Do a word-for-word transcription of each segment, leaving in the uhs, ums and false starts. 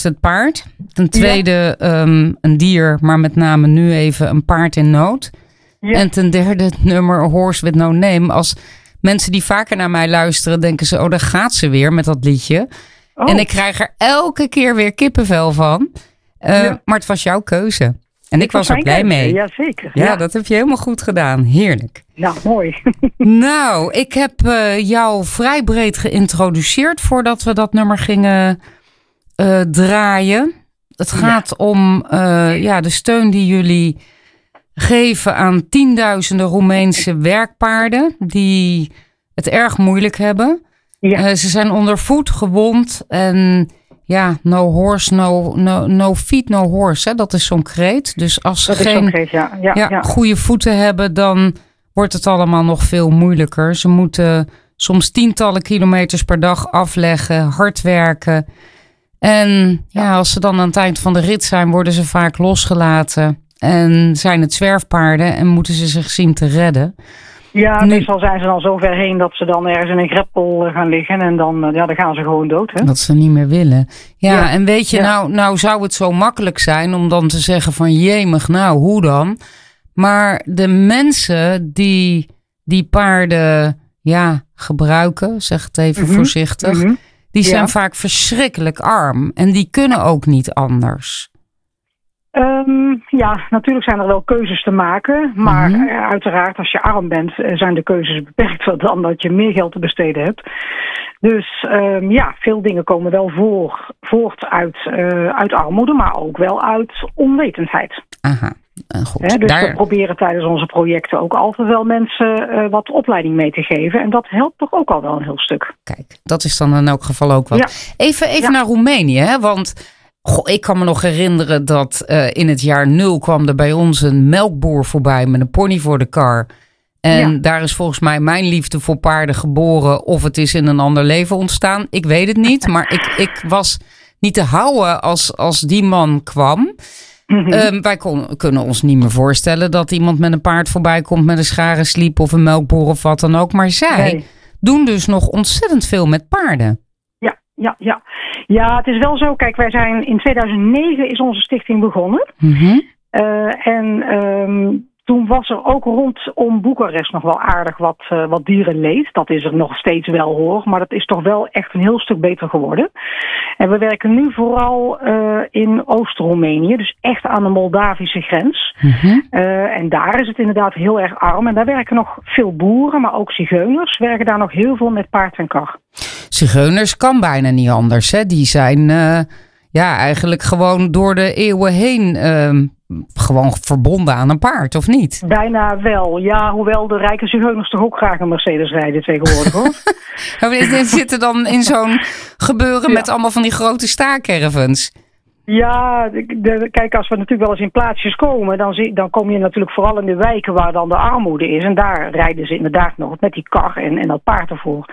het paard. Ten tweede ja. um, een dier, maar met name nu even een paard in nood. Ja. En ten derde het nummer Horse with No Name. Als mensen die vaker naar mij luisteren, denken ze, oh, daar gaat ze weer met dat liedje. Oh. En ik krijg er elke keer weer kippenvel van. Uh, ja. Maar het was jouw keuze. En ik, ik was er blij mee. Ja, zeker. Ja, ja, dat heb je helemaal goed gedaan. Heerlijk. Nou, mooi. Nou, ik heb uh, jou vrij breed geïntroduceerd voordat we dat nummer gingen uh, draaien. Het gaat ja. om uh, ja, de steun die jullie geven aan tienduizenden Roemeense werkpaarden die het erg moeilijk hebben. Ja. Uh, ze zijn ondervoed, gewond en ja, no horse, no, no, no feet, no horse. Hè? Dat is zo'n kreet. Dus als ze geen kreet, ja. Ja, ja, ja. goede voeten hebben, dan wordt het allemaal nog veel moeilijker. Ze moeten soms tientallen kilometers per dag afleggen, hard werken. En ja, als ze dan aan het eind van de rit zijn, worden ze vaak losgelaten. En zijn het zwerfpaarden en moeten ze zich zien te redden. Ja, meestal zijn ze dan zo ver heen dat ze dan ergens in een greppel gaan liggen. En dan, ja, dan gaan ze gewoon dood. Hè? Dat ze niet meer willen. Ja, ja. En weet je, ja. nou, nou zou het zo makkelijk zijn om dan te zeggen van jemig, nou, hoe dan? Maar de mensen die die paarden ja, gebruiken, zeg het even mm-hmm. voorzichtig, mm-hmm. die zijn ja. vaak verschrikkelijk arm. En die kunnen ook niet anders. Um, ja, natuurlijk zijn er wel keuzes te maken. Maar mm-hmm. uh, uiteraard, als je arm bent, uh, zijn de keuzes beperkt dan dat je meer geld te besteden hebt. Dus um, ja, veel dingen komen wel voor, voort uit, uh, uit armoede, maar ook wel uit onwetendheid. Aha, goed. He, dus Daar... we proberen tijdens onze projecten ook altijd wel mensen uh, wat opleiding mee te geven. En dat helpt toch ook al wel een heel stuk. Kijk, dat is dan in elk geval ook wat. Ja. Even, even ja. naar Roemenië, hè? Want goh, ik kan me nog herinneren dat uh, in het jaar nul kwam er bij ons een melkboer voorbij met een pony voor de kar. En ja. daar is volgens mij mijn liefde voor paarden geboren. Of het is in een ander leven ontstaan. Ik weet het niet. Maar ik, ik was niet te houden als, als die man kwam. Mm-hmm. Um, wij kon, kunnen ons niet meer voorstellen dat iemand met een paard voorbij komt met een scharensliep of een melkboer of wat dan ook. Maar zij nee. doen dus nog ontzettend veel met paarden. Ja, ja, ja. Ja, het is wel zo. Kijk, wij zijn in tweeduizend negen is onze stichting begonnen. Mm-hmm. Uh, en um, toen was er ook rondom Boekarest nog wel aardig wat, uh, wat dierenleed. Dat is er nog steeds wel hoor, maar dat is toch wel echt een heel stuk beter geworden. En we werken nu vooral uh, in Oost-Roemenië, dus echt aan de Moldavische grens. Mm-hmm. Uh, en daar is het inderdaad heel erg arm. En daar werken nog veel boeren, maar ook zigeuners werken daar nog heel veel met paard en kar. Zigeuners kan bijna niet anders, hè? Die zijn uh, ja eigenlijk gewoon door de eeuwen heen uh, gewoon verbonden aan een paard, of niet? Bijna wel, ja. Hoewel de rijke zigeuners toch ook graag een Mercedes rijden tegenwoordig, hoor. Dit zitten dan in zo'n gebeuren ja. met allemaal van die grote staakervens. Ja, de, de, kijk, als we natuurlijk wel eens in plaatsjes komen, dan, zie, dan kom je natuurlijk vooral in de wijken waar dan de armoede is. En daar rijden ze inderdaad nog met die kar en, en dat paard ervoor.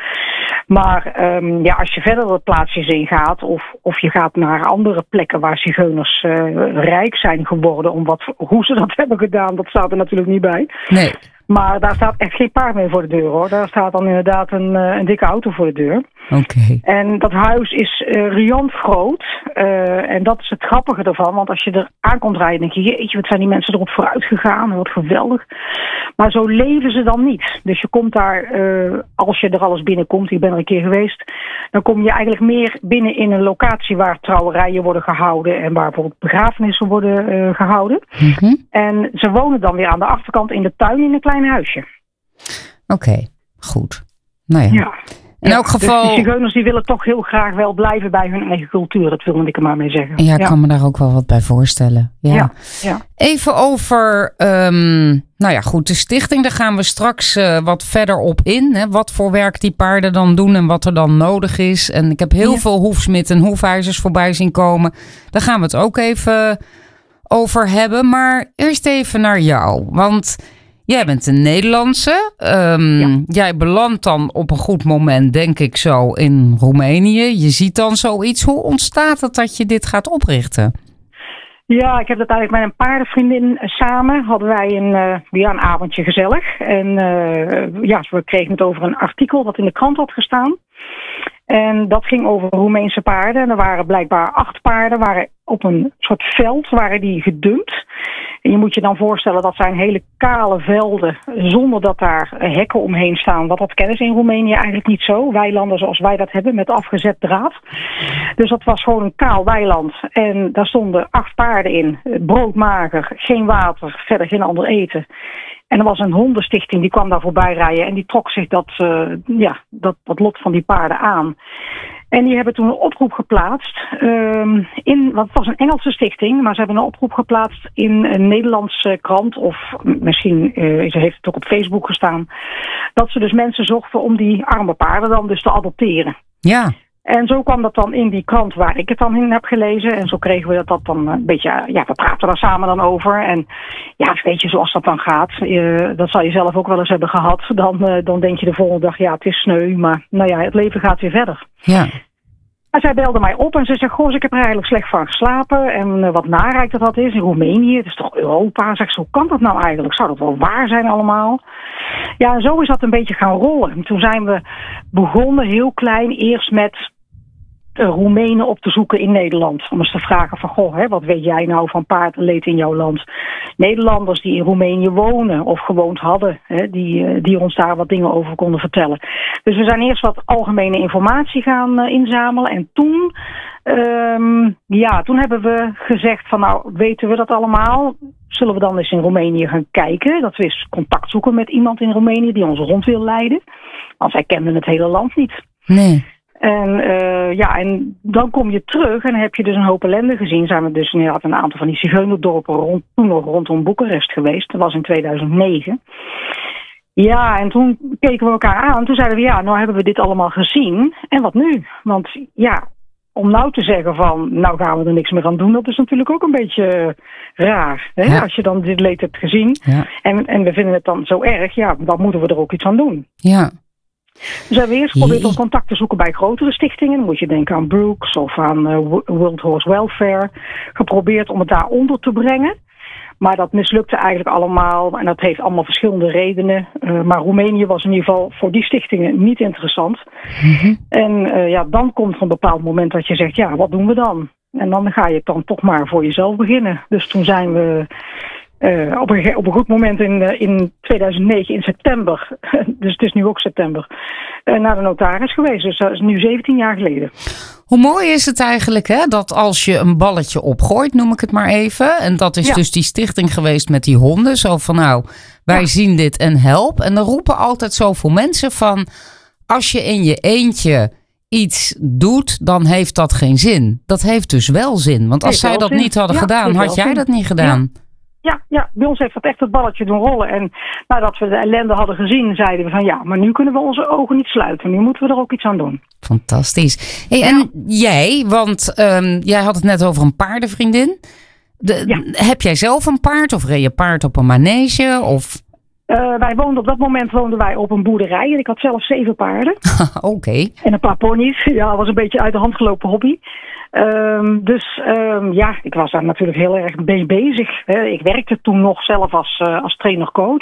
Maar um, ja, als je verder de plaatsjes in gaat, of, of je gaat naar andere plekken waar zigeuners uh, rijk zijn geworden, om wat, hoe ze dat hebben gedaan, dat staat er natuurlijk niet bij. Nee. Maar daar staat echt geen paard meer voor de deur, hoor. Daar staat dan inderdaad een, een dikke auto voor de deur. Oké. Okay. En dat huis is uh, riant groot. Uh, en dat is het grappige ervan. Want als je er aankomt rijden, denk je, jeetje, wat zijn die mensen erop vooruit gegaan. Wat geweldig. Maar zo leven ze dan niet. Dus je komt daar, uh, als je er alles binnenkomt, ik ben er een keer geweest, dan kom je eigenlijk meer binnen in een locatie waar trouwerijen worden gehouden en waar bijvoorbeeld begrafenissen worden uh, gehouden. Mm-hmm. En ze wonen dan weer aan de achterkant in de tuin in een klein huisje. Oké, okay, goed. Nou ja. ja. In elk geval. Dus die zigeuners die willen toch heel graag wel blijven bij hun eigen cultuur. Dat wilde ik er maar mee zeggen. Ja, ik ja. kan me daar ook wel wat bij voorstellen. Ja. Ja, ja. Even over, um, nou ja, goed, de stichting. Daar gaan we straks uh, wat verder op in. Hè, wat voor werk die paarden dan doen en wat er dan nodig is. En ik heb heel ja. veel hoefsmid en hoefijzers voorbij zien komen. Daar gaan we het ook even over hebben. Maar eerst even naar jou. Want jij bent een Nederlandse. Um, ja. Jij belandt dan op een goed moment, denk ik zo, in Roemenië. Je ziet dan zoiets. Hoe ontstaat het dat je dit gaat oprichten? Ja, ik heb dat eigenlijk met een paardenvriendin samen. Hadden wij een, uh, ja, een avondje gezellig. En uh, ja, we kregen het over een artikel wat in de krant had gestaan. En dat ging over Roemeense paarden. En er waren blijkbaar acht paarden, waren op een soort veld, waren die gedumpt. En je moet je dan voorstellen, dat zijn hele kale velden, zonder dat daar hekken omheen staan. Want dat kennen ze in Roemenië eigenlijk niet zo. Weilanden zoals wij dat hebben, met afgezet draad. Dus dat was gewoon een kaal weiland. En daar stonden acht paarden in. Broodmager, geen water, verder geen ander eten. En er was een hondenstichting, die kwam daar voorbij rijden. En die trok zich dat, uh, ja, dat, dat lot van die paarden aan. En die hebben toen een oproep geplaatst. Um, in, want het was een Engelse stichting, maar ze hebben een oproep geplaatst in een Nederlandse krant. Of misschien uh, ze heeft het ook op Facebook gestaan. Dat ze dus mensen zochten om die arme paarden dan dus te adopteren. Ja. En zo kwam dat dan in die krant waar ik het dan in heb gelezen. En zo kregen we dat, dat dan een beetje... Ja, we praten daar samen dan over. En ja, weet je, zoals dat dan gaat. Uh, dat zal je zelf ook wel eens hebben gehad. Dan, uh, dan denk je de volgende dag, ja, het is sneu. Maar nou ja, het leven gaat weer verder. Ja. En zij belde mij op en ze zegt, goh, ik heb er eigenlijk slecht van geslapen. En uh, wat narijk dat dat is in Roemenië. Het is toch Europa? Zeg, hoe kan dat nou eigenlijk? Zou dat wel waar zijn allemaal? Ja, en zo is dat een beetje gaan rollen. En toen zijn we begonnen, heel klein, eerst met Roemenen op te zoeken in Nederland. Om eens te vragen van, goh, hè, wat weet jij nou van paardenleed in jouw land? Nederlanders die in Roemenië wonen of gewoond hadden, hè, die, die ons daar wat dingen over konden vertellen. Dus we zijn eerst wat algemene informatie gaan uh, inzamelen. En toen, um, ja, toen hebben we gezegd van, nou, weten we dat allemaal? Zullen we dan eens in Roemenië gaan kijken? Dat we eens contact zoeken met iemand in Roemenië die ons rond wil leiden. Want wij kenden het hele land niet. Nee. En uh, ja, en dan kom je terug en dan heb je dus een hoop ellende gezien. Zijn we dus inderdaad een aantal van die zigeunerdorpen rond, toen nog rondom Boekarest geweest. Dat was in tweeduizend negen. Ja, en toen keken we elkaar aan. Toen zeiden we, ja, nou hebben we dit allemaal gezien. En wat nu? Want ja, om nou te zeggen van, nou gaan we er niks meer aan doen, dat is natuurlijk ook een beetje raar. Hè? Ja. Als je dan dit leed hebt gezien. Ja. En, en we vinden het dan zo erg, ja, dan moeten we er ook iets aan doen. Ja. Dus we hebben eerst geprobeerd om contact te zoeken bij grotere stichtingen. Dan moet je denken aan Brooks of aan uh, World Horse Welfare. Geprobeerd om het daar onder te brengen. Maar dat mislukte eigenlijk allemaal. En dat heeft allemaal verschillende redenen. Uh, maar Roemenië was in ieder geval voor die stichtingen niet interessant. Mm-hmm. En uh, ja, dan komt er een bepaald moment dat je zegt, ja, wat doen we dan? En dan ga je dan toch maar voor jezelf beginnen. Dus toen zijn we... Uh, op, een, op een goed moment in, uh, in tweeduizend negen, in september, dus het is nu ook september, uh, naar de notaris geweest. Dus dat is nu zeventien jaar geleden. Hoe mooi is het eigenlijk, hè, dat als je een balletje opgooit, noem ik het maar even. En dat is ja. dus die stichting geweest met die honden. Zo van, nou, wij ja. zien dit en help. En dan roepen altijd zoveel mensen van, als je in je eentje iets doet, dan heeft dat geen zin. Dat heeft dus wel zin. Want als zij dat zin. niet hadden ja, gedaan, had jij zin. dat niet gedaan. Ja. Ja, ja, bij ons heeft dat echt het balletje doen rollen. En nadat we de ellende hadden gezien, zeiden we van ja, maar nu kunnen we onze ogen niet sluiten. Nu moeten we er ook iets aan doen. Fantastisch. Hey, en ja. jij, want um, jij had het net over een paardenvriendin. De, ja. Heb jij zelf een paard of reed je paard op een manege? Of... Uh, wij woonden op dat moment woonden wij op een boerderij. En ik had zelf zeven paarden. Oké. Okay. En een paar ponies. Ja, dat was een beetje uit de hand gelopen hobby. Um, dus um, ja, ik was daar natuurlijk heel erg mee bezig. Hè. Ik werkte toen nog zelf als, uh, als trainer-coach.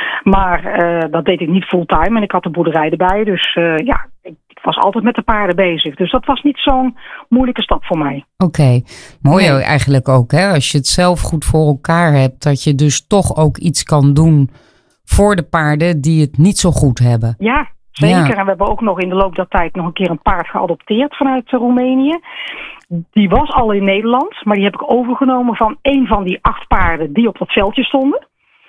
Maar uh, dat deed ik niet fulltime. En ik had de boerderij erbij. Dus uh, ja, ik, ik was altijd met de paarden bezig. Dus dat was niet zo'n moeilijke stap voor mij. Oké. Okay. Mooi nee. eigenlijk ook, hè? Als je het zelf goed voor elkaar hebt. Dat je dus toch ook iets kan doen voor de paarden die het niet zo goed hebben. Ja, zeker. Ja. En we hebben ook nog in de loop der tijd nog een keer een paard geadopteerd vanuit Roemenië. Die was al in Nederland, maar die heb ik overgenomen van een van die acht paarden die op dat veldje stonden.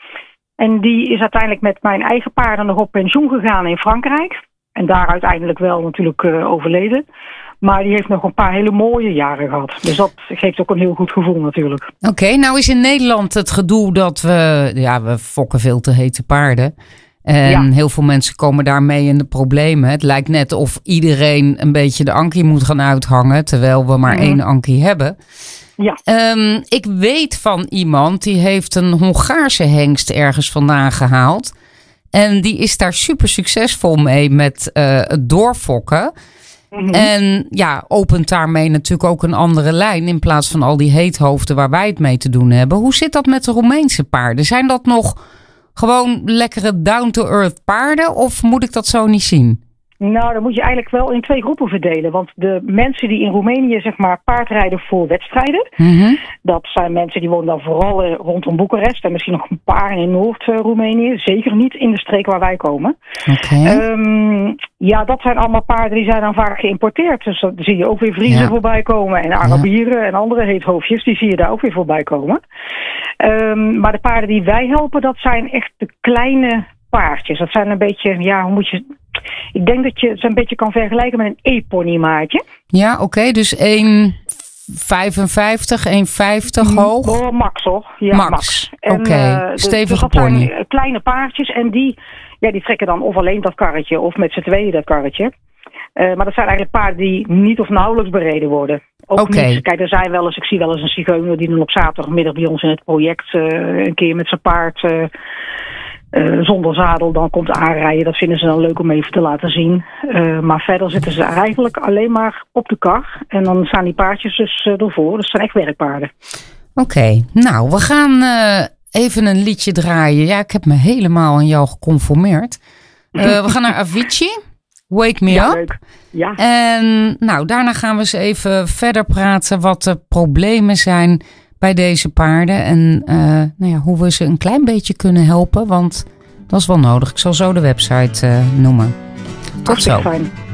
En die is uiteindelijk met mijn eigen paarden nog op pensioen gegaan in Frankrijk. En daar uiteindelijk wel natuurlijk uh, overleden. Maar die heeft nog een paar hele mooie jaren gehad. Dus dat geeft ook een heel goed gevoel natuurlijk. Oké, okay, nou is in Nederland het gedoe dat we... Ja, we fokken veel te hete paarden. En ja. heel veel mensen komen daarmee in de problemen. Het lijkt net of iedereen een beetje de ankie moet gaan uithangen. Terwijl we maar mm. één ankie hebben. Ja. Um, ik weet van iemand die heeft een Hongaarse hengst ergens vandaan gehaald. En die is daar super succesvol mee met uh, het doorfokken. Mm-hmm. En ja, opent daarmee natuurlijk ook een andere lijn in plaats van al die heethoofden waar wij het mee te doen hebben. Hoe zit dat met de Roemeense paarden? Zijn dat nog gewoon lekkere down-to-earth paarden of moet ik dat zo niet zien? Nou, dan moet je eigenlijk wel in twee groepen verdelen. Want de mensen die in Roemenië zeg maar paardrijden voor wedstrijden. Mm-hmm. Dat zijn mensen die wonen dan vooral uh, rondom Boekarest. En misschien nog een paar in Noord-Roemenië. Zeker niet in de streek waar wij komen. Okay. Um, ja, dat zijn allemaal paarden die zijn dan vaak geïmporteerd. Dus dan zie je ook weer Vriezen ja. voorbij komen. En Arabieren ja. en andere heethoofdjes, die zie je daar ook weer voorbij komen. Um, maar de paarden die wij helpen, dat zijn echt de kleine paardjes. Dat zijn een beetje, ja, hoe moet je... Ik denk dat je het een beetje kan vergelijken met een e-ponymaatje. Ja, oké. Okay, dus één vijfenvijftig, één vijftig hoog? Oh, max hoor. Ja, max. max. Oké, okay. uh, stevige dus pony. Dat zijn kleine paardjes en die, ja, die trekken dan of alleen dat karretje of met z'n tweeën dat karretje. Uh, maar dat zijn eigenlijk paarden die niet of nauwelijks bereden worden. Ook okay. niet. Kijk, er zijn wel eens, ik zie wel eens een zigeuner die dan op zaterdagmiddag bij ons in het project uh, een keer met zijn paard uh, uh, zonder zadel dan komt aanrijden. Dat vinden ze dan leuk om even te laten zien. Uh, maar verder zitten ze eigenlijk alleen maar op de kar. En dan staan die paardjes dus uh, ervoor. Dus het zijn echt werkpaarden. Oké, okay. Nou, we gaan uh, even een liedje draaien. Ja, ik heb me helemaal aan jou geconformeerd. Uh, we gaan naar Avicii. Wake Me ja, Up. Leuk. Ja. En nou, daarna gaan we eens even verder praten wat de problemen zijn bij deze paarden. En uh, nou ja, hoe we ze een klein beetje kunnen helpen. Want dat is wel nodig. Ik zal zo de website uh, noemen. Tot zo. Fijn.